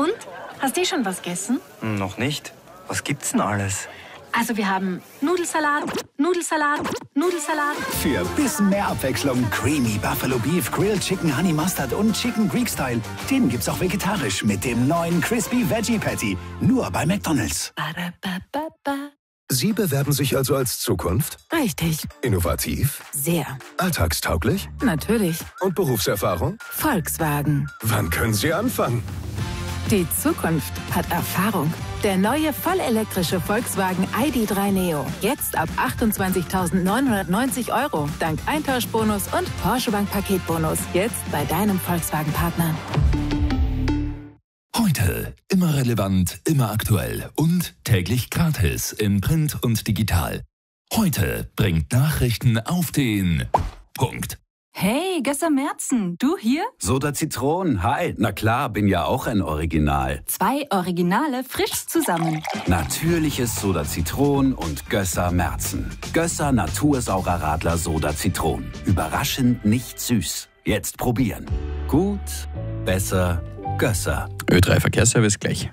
Und? Hast du schon was gegessen? Noch nicht. Was gibt's denn alles? Also wir haben Nudelsalat, Für ein bisschen mehr Abwechslung Creamy Buffalo Beef, Grilled Chicken Honey Mustard und Chicken Greek Style. Den gibt's auch vegetarisch mit dem neuen Crispy Veggie Patty. Nur bei McDonald's. Sie bewerben sich also als Zukunft? Richtig. Innovativ? Sehr. Alltagstauglich? Natürlich. Und Berufserfahrung? Volkswagen. Wann können Sie anfangen? Die Zukunft hat Erfahrung. Der neue vollelektrische Volkswagen ID.3 Neo. Jetzt ab 28.990 € dank Eintauschbonus und Porsche Bank Paketbonus. Jetzt bei deinem Volkswagen-Partner. Heute immer relevant, immer aktuell und täglich gratis in Print und digital. Heute bringt Nachrichten auf den Punkt. Hey, Gösser Merzen, du hier? Soda Zitron, hi. Na klar, bin ja auch ein Original. 2 Originale frisch zusammen. Natürliches Soda Zitron und Gösser Merzen. Gösser Natursaurer Radler Soda Zitron. Überraschend nicht süß. Jetzt probieren. Gut, besser, Gösser. Ö3 Verkehrsservice gleich.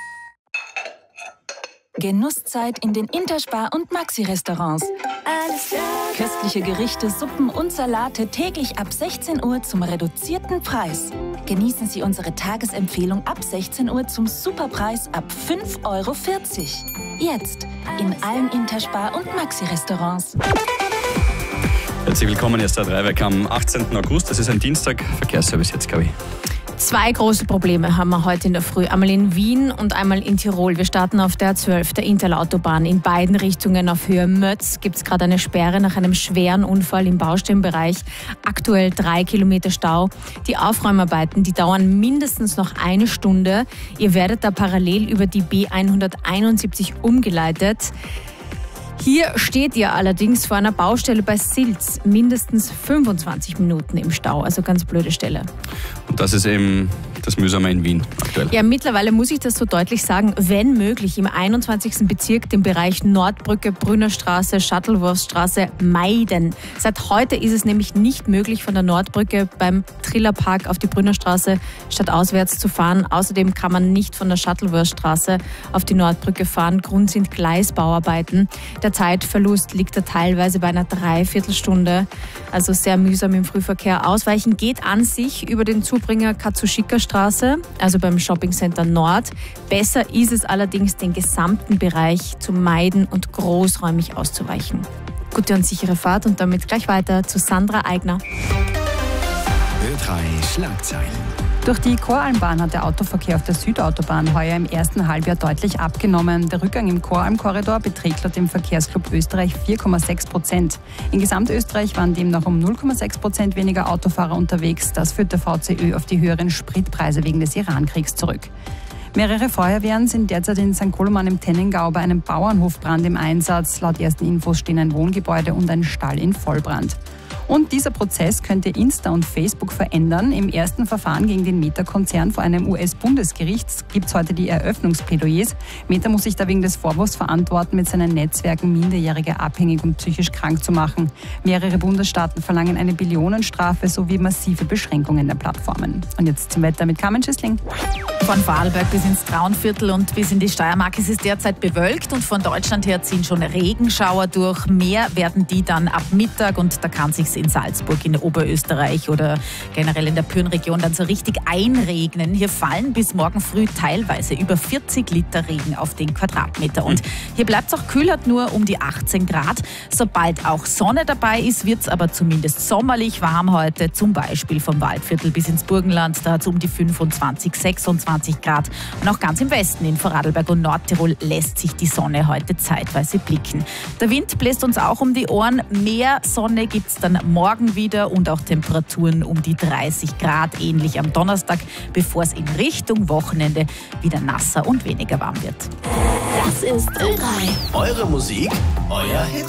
Genusszeit in den Interspar- und Maxi-Restaurants. Köstliche Gerichte, Suppen und Salate täglich ab 16 Uhr zum reduzierten Preis. Genießen Sie unsere Tagesempfehlung ab 16 Uhr zum Superpreis ab 5,40 €. Jetzt in allen Interspar- und Maxi-Restaurants. Herzlich willkommen, hier ist der Dreiwerk am 18. August. Das ist ein Dienstag. Verkehrsservice jetzt, glaube ich. 2 große Probleme haben wir heute in der Früh. Einmal in Wien und einmal in Tirol. Wir starten auf der A12, der Interlautobahn. In beiden Richtungen auf Höhe Mötz gibt es gerade eine Sperre nach einem schweren Unfall im Baustellenbereich. Aktuell 3 Kilometer Stau. Die Aufräumarbeiten, die dauern mindestens noch 1 Stunde. Ihr werdet da parallel über die B171 umgeleitet. Hier steht ihr allerdings vor einer Baustelle bei Silz. Mindestens 25 Minuten im Stau, also ganz blöde Stelle. Und das ist eben das Mühsame in Wien aktuell. Ja, mittlerweile muss ich das so deutlich sagen, wenn möglich im 21. Bezirk den Bereich Nordbrücke, Brünnerstraße, Shuttleworthstraße meiden. Seit heute ist es nämlich nicht möglich, von der Nordbrücke beim Trillerpark auf die Brünnerstraße stadtauswärts zu fahren. Außerdem kann man nicht von der Shuttleworthstraße auf die Nordbrücke fahren. Grund sind Gleisbauarbeiten. Der Zeitverlust liegt da teilweise bei einer Dreiviertelstunde. Also sehr mühsam im Frühverkehr. Ausweichen geht an sich über den Zubringer Katsushika-Straße, also beim Shoppingcenter Nord. Besser ist es allerdings, den gesamten Bereich zu meiden und großräumig auszuweichen. Gute und sichere Fahrt und damit gleich weiter zu Sandra Eigner. Ö3 Schlagzeilen. Durch die Koralmbahn hat der Autoverkehr auf der Südautobahn heuer im ersten Halbjahr deutlich abgenommen. Der Rückgang im Koralmkorridor beträgt laut dem Verkehrsclub Österreich 4,6%. In Gesamtösterreich waren demnach um 0,6% weniger Autofahrer unterwegs. Das führt der VCÖ auf die höheren Spritpreise wegen des Irankriegs zurück. Mehrere Feuerwehren sind derzeit in St. Koloman im Tennengau bei einem Bauernhofbrand im Einsatz. Laut ersten Infos stehen ein Wohngebäude und ein Stall in Vollbrand. Und dieser Prozess könnte Insta und Facebook verändern. Im ersten Verfahren gegen den Meta-Konzern vor einem US-Bundesgericht gibt es heute die Eröffnungsplädoyers. Meta muss sich da wegen des Vorwurfs verantworten, mit seinen Netzwerken Minderjährige abhängig und psychisch krank zu machen. Mehrere Bundesstaaten verlangen eine Billionenstrafe sowie massive Beschränkungen der Plattformen. Und jetzt zum Wetter mit Carmen Schüssling. Von Vorarlberg bis ins Traunviertel und bis in die Steiermark ist es derzeit bewölkt und von Deutschland her ziehen schon Regenschauer durch. Mehr werden die dann ab Mittag und da kann sich in Salzburg, in Oberösterreich oder generell in der Pyrenregion dann so richtig einregnen. Hier fallen bis morgen früh teilweise über 40 Liter Regen auf den Quadratmeter. Und hier bleibt es auch kühl, hat nur um die 18 Grad. Sobald auch Sonne dabei ist, wird es aber zumindest sommerlich warm heute. Zum Beispiel vom Waldviertel bis ins Burgenland, da hat es um die 25, 26 Grad. Und auch ganz im Westen in Vorarlberg und Nordtirol lässt sich die Sonne heute zeitweise blicken. Der Wind bläst uns auch um die Ohren. Mehr Sonne gibt es dann morgen wieder und auch Temperaturen um die 30 Grad, ähnlich am Donnerstag, bevor es in Richtung Wochenende wieder nasser und weniger warm wird. Das ist Ö3. Eure Musik, euer Hit.